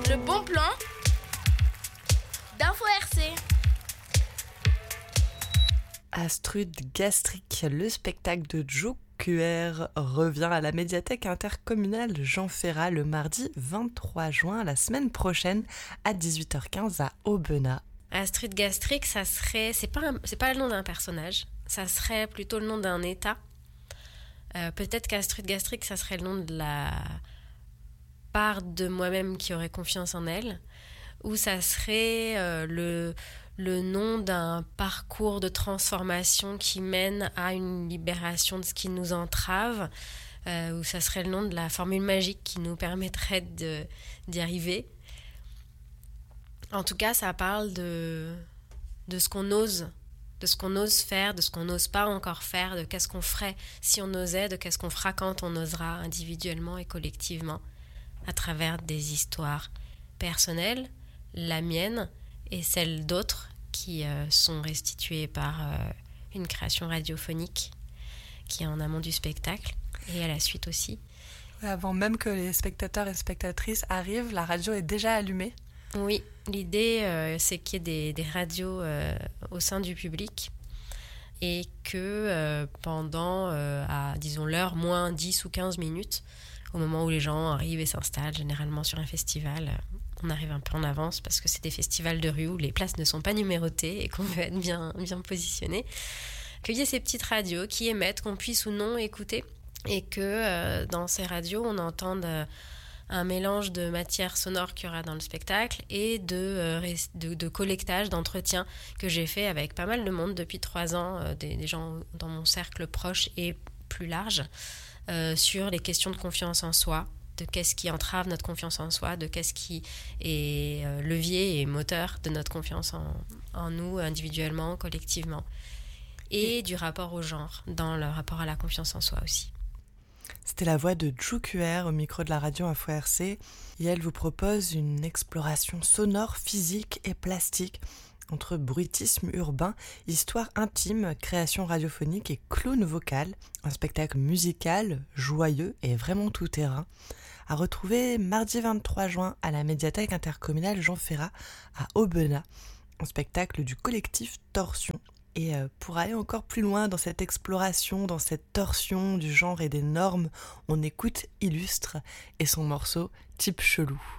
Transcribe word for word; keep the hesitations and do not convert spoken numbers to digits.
Le bon plan d'Info R C. Astrud gastrique, le spectacle de Joe Q R revient à la médiathèque intercommunale Jean Ferrat le mardi vingt-trois juin, la semaine prochaine, à dix-huit heures quinze à Aubenas. Astrud gastrique, ça serait, c'est pas, un, c'est pas le nom d'un personnage, ça serait plutôt le nom d'un état. Euh, peut-être qu'Astrud gastrique, ça serait le nom de la part de moi-même qui aurait confiance en elle, ou ça serait euh, le, le nom d'un parcours de transformation qui mène à une libération de ce qui nous entrave, euh, ou ça serait le nom de la formule magique qui nous permettrait de, d'y arriver. En tout cas, ça parle de, de ce qu'on ose, de ce qu'on ose faire, de ce qu'on n'ose pas encore faire, de qu'est-ce qu'on ferait si on osait, de qu'est-ce qu'on fera quand on osera individuellement et collectivement, à travers des histoires personnelles, la mienne et celle d'autres qui euh, sont restituées par euh, une création radiophonique qui est en amont du spectacle et à la suite aussi. Avant même que les spectateurs et spectatrices arrivent, la radio est déjà allumée. Oui, l'idée euh, c'est qu'il y ait des, des radios euh, au sein du public et que euh, pendant, euh, à disons l'heure, moins dix ou quinze minutes, au moment où les gens arrivent et s'installent, généralement sur un festival, on arrive un peu en avance parce que c'est des festivals de rue où les places ne sont pas numérotées et qu'on veut être bien, bien positionné, qu'il y ait ces petites radios qui émettent, qu'on puisse ou non écouter et que euh, dans ces radios, on entende euh, un mélange de matière sonore qu'il y aura dans le spectacle et de, euh, de, de collectage, d'entretien que j'ai fait avec pas mal de monde depuis trois ans, euh, des, des gens dans mon cercle proche et plus large, euh, sur les questions de confiance en soi, de qu'est-ce qui entrave notre confiance en soi, de qu'est-ce qui est euh, levier et moteur de notre confiance en, en nous, individuellement, collectivement, et du rapport au genre, dans le rapport à la confiance en soi aussi. C'était la voix de Joe Q R au micro de la radio Info R C et elle vous propose une exploration sonore, physique et plastique entre bruitisme urbain, histoire intime, création radiophonique et clown vocal, un spectacle musical, joyeux et vraiment tout-terrain, à retrouver mardi vingt-trois juin à la médiathèque intercommunale Jean Ferrat à Aubenas, un spectacle du collectif Torsion. Et pour aller encore plus loin dans cette exploration, dans cette torsion du genre et des normes, on écoute Illustre et son morceau Type Chelou.